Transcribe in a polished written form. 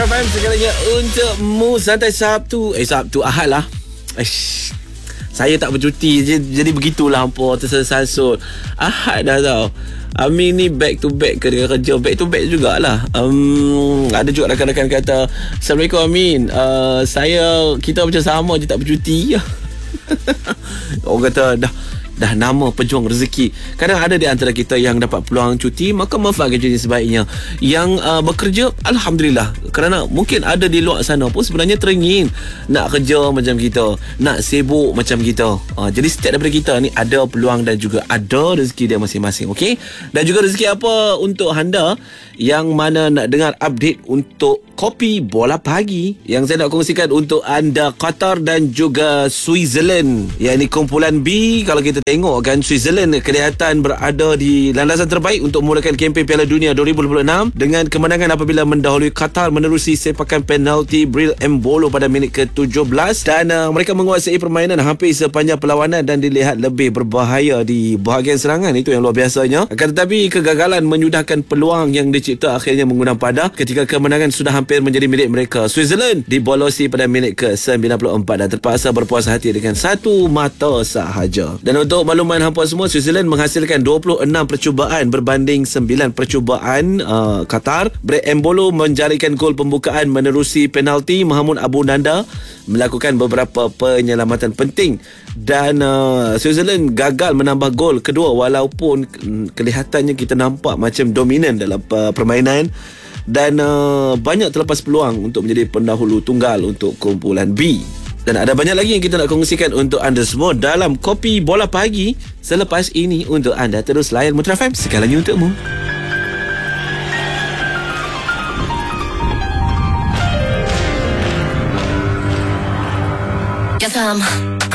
Mutra FM segalanya untukmu. Santai Sabtu Ahad lah. Saya tak bercuti, jadi begitulah hampa tersasul. Ahad dah tau. Amin ni back to back kerja. Back to back jugalah. Ada juga rakan-rakan kata, Assalamualaikum Amin, kita macam sama je tak bercuti. Orang kata dah nama pejuang rezeki. Kadang ada di antara kita yang dapat peluang cuti, maka manfaatkan cuti sebaiknya. Yang bekerja, Alhamdulillah, kerana mungkin ada di luar sana pun sebenarnya teringin nak kerja macam kita, nak sibuk macam kita. Jadi setiap daripada kita ni ada peluang dan juga ada rezeki dia masing-masing. Okay? Dan juga rezeki apa untuk anda yang mana nak dengar update untuk Kopi Bola Pagi yang saya nak kongsikan untuk anda, Qatar dan juga Switzerland. Yang ini kumpulan B. Kalau kita tengok kan, Switzerland kelihatan berada di landasan terbaik untuk memulakan kempen Piala Dunia 2026 dengan kemenangan apabila mendahului Qatar menerusi sepakan penalti Bril Embolo pada minit ke-17, dan mereka menguasai permainan hampir sepanjang perlawanan dan dilihat lebih berbahaya di bahagian serangan. Itu yang luar biasanya. Akan tetapi kegagalan menyudahkan peluang yang dicipta akhirnya mengundang padah ketika kemenangan sudah hampir menjadi milik mereka. Switzerland dibolosi pada minit ke-94 dan terpaksa berpuas hati dengan satu mata sahaja. Dan untuk makluman hampa semua, Switzerland menghasilkan 26 percubaan berbanding 9 percubaan Qatar. Bril Embolo menjarikan gol pembukaan menerusi penalti. Mahmud Abu Nanda melakukan beberapa penyelamatan penting dan Switzerland gagal menambah gol kedua walaupun kelihatannya kita nampak macam dominan dalam permainan dan banyak terlepas peluang untuk menjadi pendahulu tunggal untuk kumpulan B. Dan ada banyak lagi yang kita nak kongsikan untuk anda semua dalam Kopi Bola Pagi selepas ini. Untuk anda terus layan Mutra FM, segalanya untukmu. Yes,